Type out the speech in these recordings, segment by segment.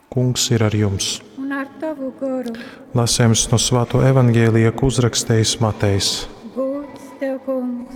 Kungs ir ar jums. Un ar tavu garu. Lasējums no Svēto evaņģēlija, ko uzrakstījis Matejs. Gods tev, Kungs.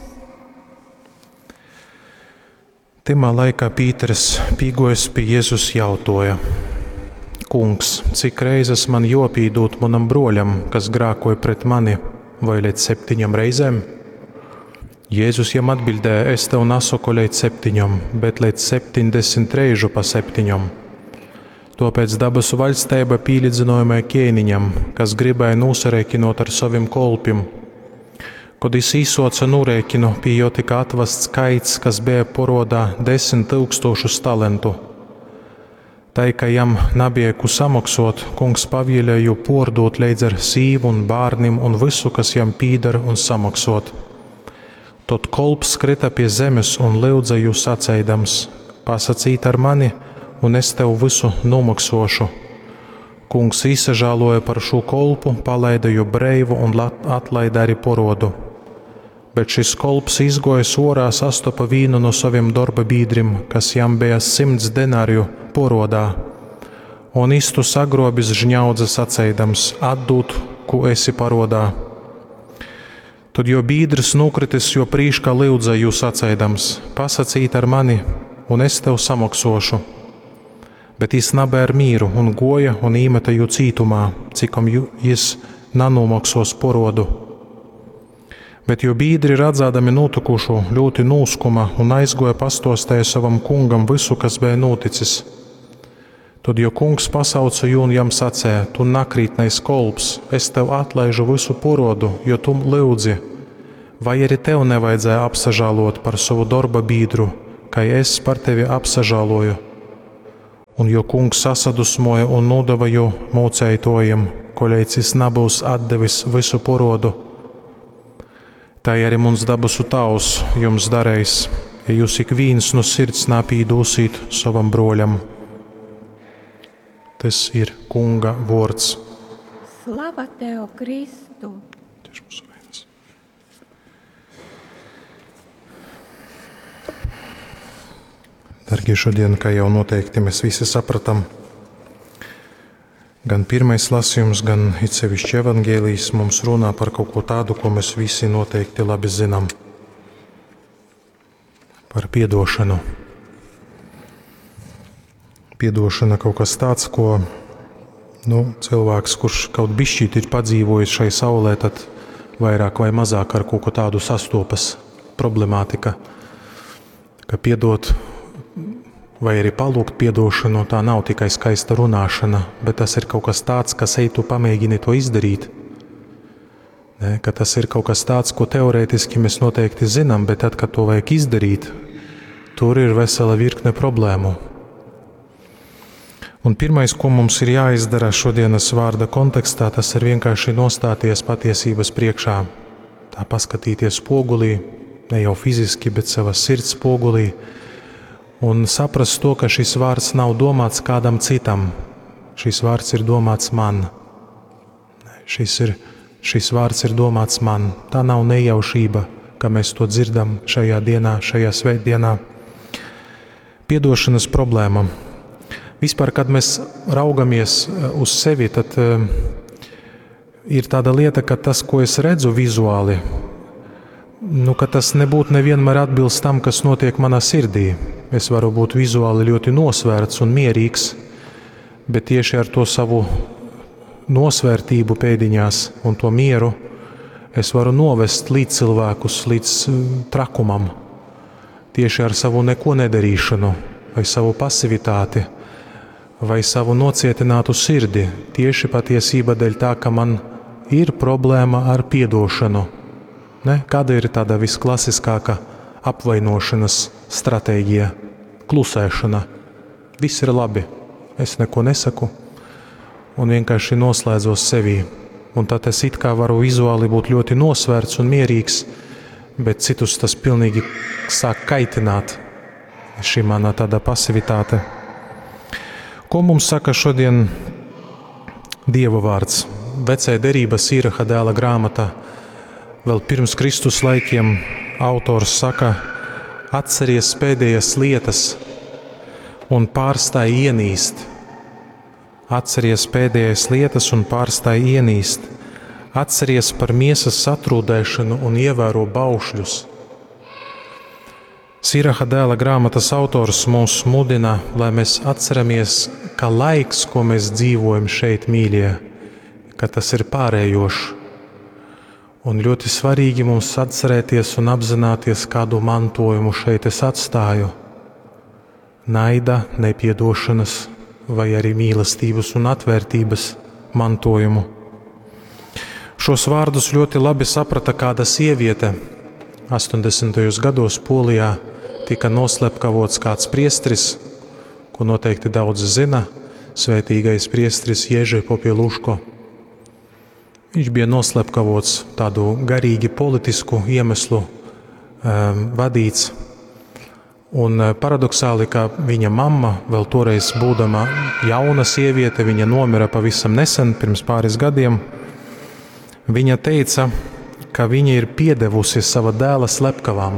Timā laikā Pīters, pīgojis pie Jēzus, jautāja: Kungs, cik reizes man jopīdūt manam broļam, kas grēkoja pret mani, vai līdz 7 reizēm? Jēzus jam atbildēja: Es tev nesaku līdz 7, bet līdz 70 reižu pa 7. Tāpēc dabasu valstība pīlīdzinājumai ķēniņam, kas gribēja nūsareikinot ar saviem kolpiem. Kad es īsoca nūreikinu, pie jo tika atvests skaits, kas bija porodā 10 000 talentu. Tai, ka jam nebija ku samaksot, kungs pavēlēja pordot līdz ar sīvu un bārnim un visu, kas jam pīdar, un samaksot. Tad kolps krita pie zemes un lūdza jū sacēdams: Pasacīt ar mani, un es tev visu nomaksošu. Kungs izsažāloja par šo kolpu, palaida jū breivu un atlaida arī porodu. Bet šis kolps izgojis orā, sastopa vīnu no saviem darba biedrim, kas jam bija 100 denāriju porodā, un istu sagrobis žņaudze sacēdams: Atdūt, ko esi parodā. Tad jo biedrs nokritis jo prīškā lūdza jū sacēdams: Pasacīt ar mani, un es tev samaksošu. Bet jis nebija ar mīru un goja un īmeta jū cītumā, cikam jis nanomaksos porodu. Bet jo biedri redzādami notikušu ļoti nūskuma un aizgoja pastostēja savam kungam visu, kas bija noticis. Tad jo kungs pasauca jū un jam sacēja: Tu nakrītnais kolps, es tev atlaižu visu porodu, jo tu lūdzi. Vai arī tev nevajadzēja apsažālot par savu darba biedru, kā es par tevi apsažāloju? Un jo kungs sasadusmoja un nodeva jū mūcējtojiem, kolēdz jis nebūs atdevis visu porodu. Tā arī mums dabasu tavs jums darējis, ja jūs ik vīns no sirds napīdūsīt savam broļam. Tas ir kunga vārds. Slava tev, Kristu! Dargie, šodien, kā jau noteikti mēs visi sapratam, gan pirmais lasījums, gan it sevišķi evaņģēlijs mums runā par kaut ko tādu, ko mēs visi noteikti labi zinām. Par piedošanu. Piedošana kaut kas tāds, ko cilvēks, kurš kaut bišķīt ir padzīvojis šai saulē, tad vairāk vai mazāk ar kaut ko tādu sastopas problemātika, ka piedot vai arī palūgt piedošanu, tā nav tikai skaista runāšana, bet tas ir kaut kas tāds, kas tu pamēģini to izdarīt. Ne? Ka tas ir kaut kas tāds, ko teorētiski mēs noteikti zinām, bet tad, kad to vajag izdarīt, tur ir vesela virkne problēmu. Un pirmais, ko mums ir jāizdara šodienas vārda kontekstā, tas ir vienkārši nostāties patiesības priekšā. Tā paskatīties spogulī, ne jau fiziski, bet savas sirds spogulī, un saprast to, ka šis vārds nav domāts kādam citam. Šis vārds ir domāts man. Šis vārds ir domāts man. Tā nav nejaušība, ka mēs to dzirdam šajā dienā, šajā svētdienā. Piedošanas problēma. Vispār, kad mēs raugamies uz sevi, tad ir tāda lieta, ka tas, ko es redzu vizuāli, ka tas nebūtu nevienmēr atbilst tam, kas notiek manā sirdī. Es varu būt vizuāli ļoti nosvērts un mierīgs, bet tieši ar to savu nosvērtību pēdiņās un to mieru es varu novest līdz cilvēkus, līdz trakumam. Tieši ar savu neko nedarīšanu, vai savu pasivitāti, vai savu nocietinātu sirdi. Tieši patiesība dēļ tā, ka man ir problēma ar piedošanu. Kāda ir tāda visklasiskākā apvainošanas stratēģija? Klusēšana. Viss ir labi. Es neko nesaku un vienkārši noslēdzos sevī. Un tad es it kā varu vizuāli būt ļoti nosvērts un mierīgs, bet citus tas pilnīgi sāk kaitināt. Šī mana tāda pasivitāte. Ko mums saka šodien Dieva vārds? Vecē derība Sīraha dēla grāmata. Vēl pirms Kristus laikiem autors saka: atceries pēdējās lietas un pārstāj ienīst. Atceries pēdējais lietas un pārstāj ienīst. Atceries par miesas satrūdēšanu un ievēro baušļus. Siraha dēla grāmatas autors mūs mudina, lai mēs atceramies, ka laiks, ko mēs dzīvojam šeit, mīļie, ka tas ir pārējošs. Un ļoti svarīgi mums atcerēties un apzināties, kādu mantojumu šeit es atstāju. Naida, nepiedošanas vai arī mīlestības un atvērtības mantojumu. Šos vārdus ļoti labi saprata kāda sieviete. 80. gados Polijā tika noslepkavots kāds priestris, ko noteikti daudzi zina, svētīgais priestris Ježi Popieluško. Viņš bija noslepkavots tādu garīgi politisku iemeslu vadīts. Un paradoxāli, ka viņa mamma, vēl toreiz būdama jauna sieviete, viņa nomira pavisam nesen, pirms pāris gadiem, viņa teica, ka viņa ir piedevusi sava dēla slepkavām.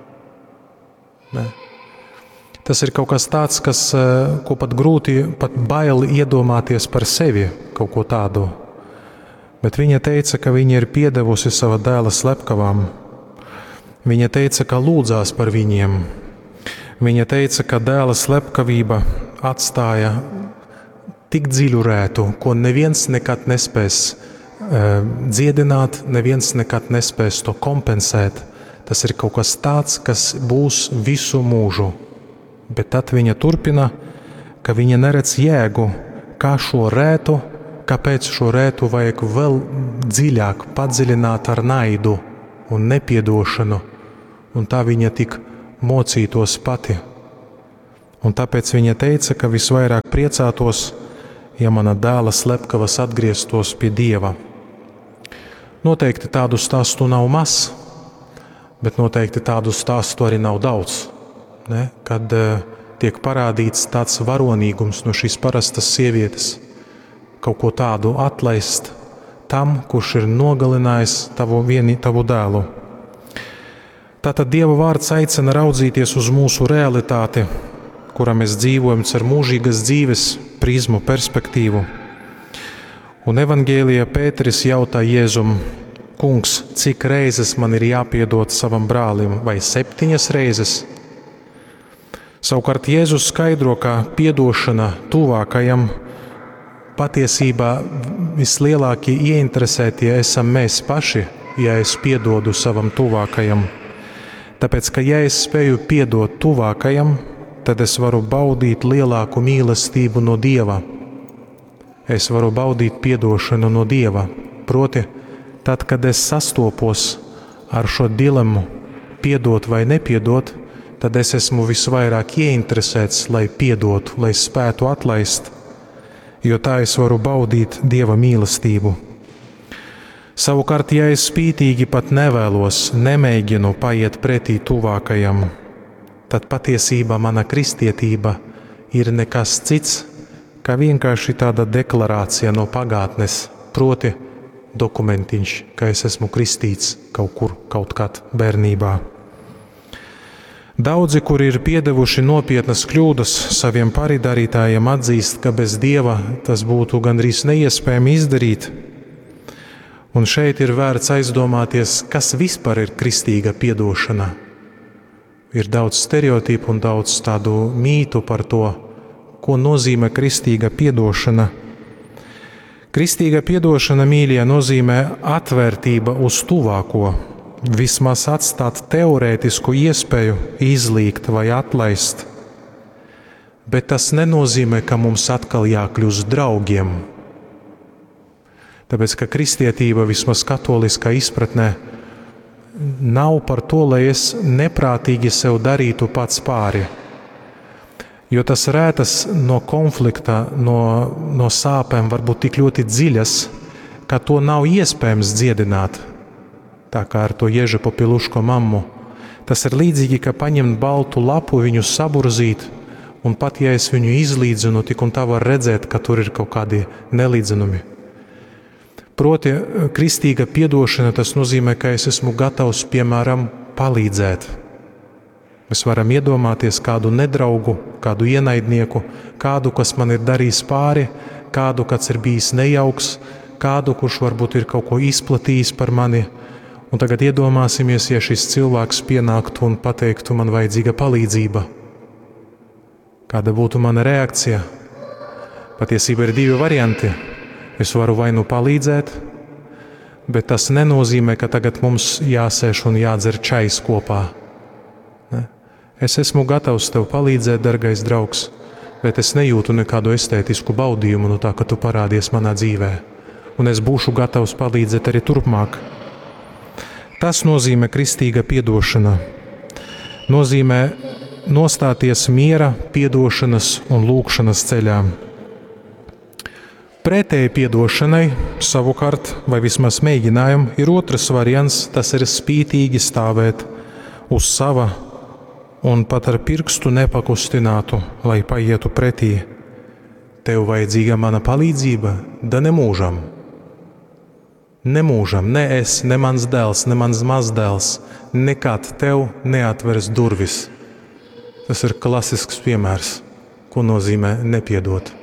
Ne? Tas ir kaut kas tāds, ko pat grūti, pat bail iedomāties par sevi, kaut ko tādu. Bet viņa teica, ka viņa ir piedevusi sava dēla slepkavām. Viņa teica, ka lūdzās par viņiem. Viņa teica, ka dēla slepkavība atstāja tik dziļu rētu, ko neviens nekad nespēs dziedināt, neviens nekad nespēs to kompensēt. Tas ir kaut kas tāds, kas būs visu mūžu. Bet tad viņa turpina, ka viņa neredz jēgu, kā šo rētu, kāpēc šo rētu vajag vēl dziļāk padziļināt ar naidu un nepiedošanu, un tā viņa tik mocītos pati. Un tāpēc viņa teica, ka visvairāk priecātos, ja mana dēla slepkavas atgrieztos pie Dieva. Noteikti tādu stāstu nav maz, bet noteikti tādu stāstu arī nav daudz. Ne? Kad tiek parādīts tāds varonīgums no šīs parastas sievietes, kaut ko tādu atlaist tam, kurš ir nogalinājis tavu dēlu. Tātad Dieva vārds aicina raudzīties uz mūsu realitāti, kurā mēs dzīvojam ar mūžīgas dzīves prizmu perspektīvu. Un evangēlijā Pēteris jautā Jēzum: Kungs, cik reizes man ir jāpiedod savam brālim, vai 7 reizes? Savukārt Jēzus skaidro, ka piedošana tuvākajam patiesībā vislielākie ieinteresētie esam mēs paši, ja es piedodu savam tuvākajam. Tāpēc, ka ja es spēju piedot tuvākajam, tad es varu baudīt lielāku mīlestību no Dieva. Es varu baudīt piedošanu no Dieva. Proti, tad, kad es sastopos ar šo dilemmu, piedot vai nepiedot, tad es esmu visvairāk ieinteresēts, lai piedotu, lai spētu atlaist, jo tā es varu baudīt Dieva mīlestību. Savukārt, ja es spītīgi pat nevēlos, nemēģinu paiet pretī tuvākajam, tad patiesībā mana kristietība ir nekas cits, kā vienkārši tāda deklarācija no pagātnes, proti dokumentiņš, ka es esmu kristīts kaut kur, kaut kad bērnībā. Daudzi, kuri ir piedevuši nopietnas kļūdas saviem pārdarītājiem, atzīst, ka bez Dieva tas būtu gandrīz neiespējami izdarīt. Un šeit ir vērts aizdomāties, kas vispār ir kristīga piedošana. Ir daudz stereotipu un daudz tādu mītu par to, ko nozīmē kristīga piedošana. Kristīga piedošana, mīļie, nozīmē atvērtība uz tuvāko, vismaz atstāt teorētisku iespēju izlīgt vai atlaist. Bet tas nenozīmē, ka mums atkal jākļūst draugiem. Tāpēc, ka kristietība, vismaz katoliskā izpratnē, nav par to, lai es neprātīgi sev darītu pats pāri. Jo tas rētas no konflikta, no sāpēm var būt tik ļoti dziļas, ka to nav iespējams dziedināt. Tā kā ar to Ježi Popieluško mammu. Tas ir līdzīgi, ka paņemt baltu lapu, viņu saburzīt, un pat ja es viņu izlīdzinu, tik un tā var redzēt, ka tur ir kaut kādi nelīdzenumi. Proti, kristīga piedošana, tas nozīmē, ka es esmu gatavs, piemēram, palīdzēt. Mēs varam iedomāties kādu nedraugu, kādu ienaidnieku, kādu, kas man ir darījis pāri, kādu, kas ir bijis nejauks, kādu, kurš varbūt ir kaut ko izplatījis par mani. Un tagad iedomāsimies, ja šis cilvēks pienāktu un pateiktu, man vajadzīga palīdzība. Kāda būtu mana reakcija? Patiesībā ir divi varianti. Es varu vai nu palīdzēt, bet tas nenozīmē, ka tagad mums jāsēž un jādzer čais kopā. Ne? Es esmu gatavs tev palīdzēt, dargais draugs, bet es nejūtu nekādu estētisku baudījumu no tā, ka tu parādies manā dzīvē. Un es būšu gatavs palīdzēt arī turpmāk. Tas nozīmē kristīga piedošana. Nozīmē nostāties miera, piedošanas un lūgšanas ceļā. Pretēji piedošanai, savukārt, vai vismaz mēģinājumu, ir otrs variants, tas ir spītīgi stāvēt uz sava un pat ar pirkstu nepakustinātu, lai paietu pretī. Tev vajadzīga mana palīdzība, da nemūžam. Nemūžam, ne es, ne mans dēls, ne mans mazdēls, nekad tev neatvers durvis. Tas ir klasisks piemērs, ko nozīmē nepiedot.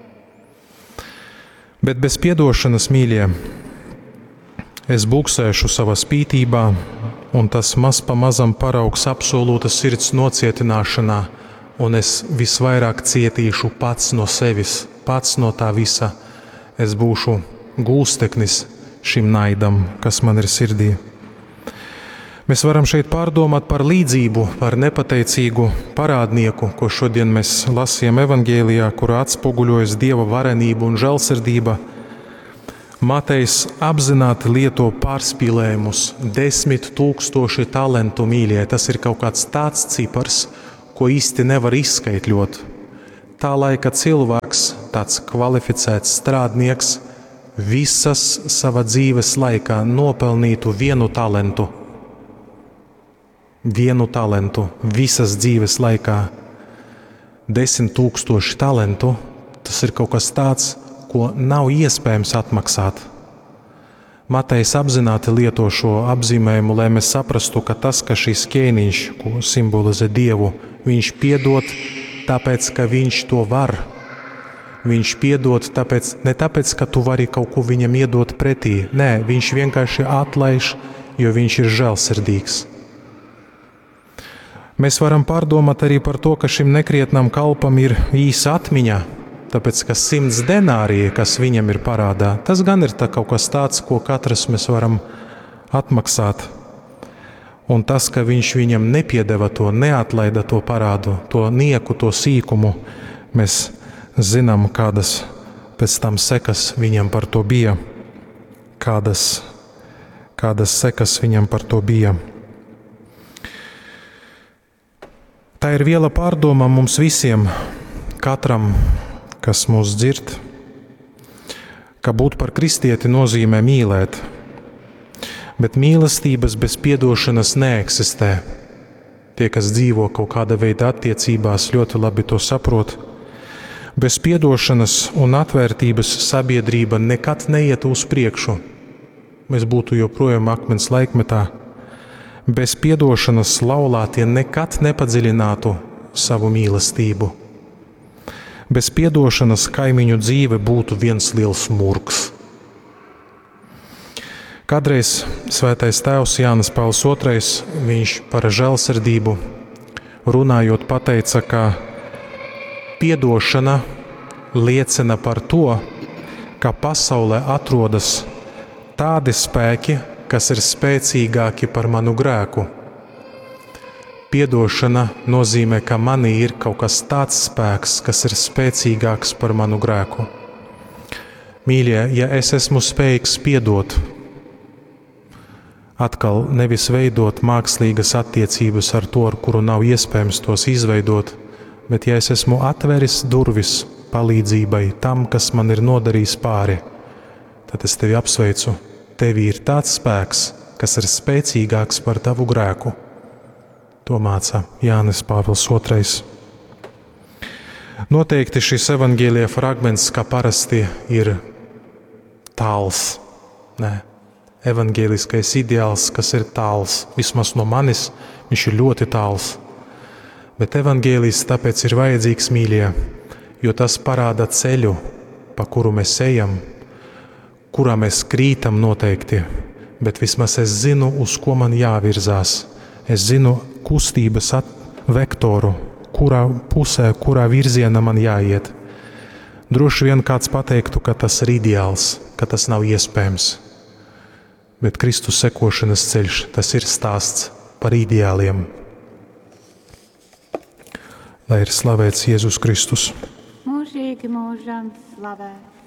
Bet bez piedošanas, mīļie, es buksēšu savā spītībā, un tas maz pa mazam paraugs absolūta sirds nocietināšanā, un es visvairāk cietīšu pats no sevis, pats no tā visa. Es būšu gūsteknis šim naidam, kas man ir sirdī. Mēs varam šeit pārdomāt par līdzību, par nepateicīgu parādnieku, ko šodien mēs lasījām evangēlijā, kurā atspoguļojas Dieva varenība un žēlsirdība. Matejs apzināti lieto pārspīlējumus, 10 000 talentu, mīļie. Tas ir kaut kāds tāds cipars, ko īsti nevar izskaitļot. Tā laika cilvēks, tāds kvalificēts strādnieks, visas sava dzīves laikā nopelnītu vienu talentu, visas dzīves laikā. 10 000 talentu, tas ir kaut kas tāds, ko nav iespējams atmaksāt. Matejs apzināti lieto šo apzīmējumu, lai mēs saprastu, ka tas, ka šis ķēniņš, ko simbolizē Dievu, viņš piedod tāpēc, ka viņš to var. Viņš piedod ne tāpēc, ka tu vari kaut ko viņam iedot pretī. Nē, viņš vienkārši atlaiž, jo viņš ir žēlsirdīgs. Mēs varam pārdomāt arī par to, ka šim nekrietnam kalpam ir īsa atmiņa, tāpēc, ka 100 denāriji, kas viņam ir parādā, tas gan ir kaut kas tāds, ko katrs mēs varam atmaksāt. Un tas, ka viņš viņam nepiedeva to, neatlaida to parādu, to nieku, to sīkumu, mēs zinām, kādas pēc tam sekas viņam par to bija. Kādas sekas viņam par to bija. Tā ir viela pārdoma mums visiem, katram, kas mūs dzird, ka būt par kristieti nozīmē mīlēt, bet mīlestības bez piedošanas neeksistē. Tie, kas dzīvo kaut kāda veida attiecībās, ļoti labi to saprot. Bez piedošanas un atvērtības sabiedrība nekad neiet uz priekšu. Mēs būtu joprojām akmens laikmetā. Bez piedošanas laulātie nekad nepadziļinātu savu mīlestību. Bez piedošanas kaimiņu dzīve būtu viens liels murgs. Kādreiz svētais tēvs Jānis Pāvils II, viņš par žēlsirdību runājot pateica, ka piedošana liecina par to, ka pasaulē atrodas tādi spēki, kas ir spēcīgāki par manu grēku. Piedošana nozīmē, ka manī ir kaut kas tāds spēks, kas ir spēcīgāks par manu grēku. Mīļie, ja es esmu spējīgs piedot, atkal nevis veidot mākslīgas attiecības ar to, ar kuru nav iespējams tos izveidot, bet ja es esmu atveris durvis palīdzībai tam, kas man ir nodarījis pāri, tad es tevi apsveicu. Tevi ir tāds spēks, kas ir spēcīgāks par tavu grēku. To māca Jānis Pāvils II. Noteikti šis evangēlija fragments, kā parasti, ir tāls. Nē, evangēliskais ideāls, kas ir tāls, vismaz no manis, viņš ir ļoti tāls. Bet evangēlijs tāpēc ir vajadzīgs, mīļie, jo tas parāda ceļu, pa kuru mēs ejam, kurā mēs krītam noteikti, bet vismaz es zinu, uz ko man jāvirzās. Es zinu kustības vektoru, kurā pusē, kurā virzienā man jāiet. Droši vien kāds pateiktu, ka tas ir ideāls, ka tas nav iespējams. Bet Kristus sekošanas ceļš, tas ir stāsts par ideāliem. Lai ir slavēts Jēzus Kristus. Mūžīgi mūžam slavēts.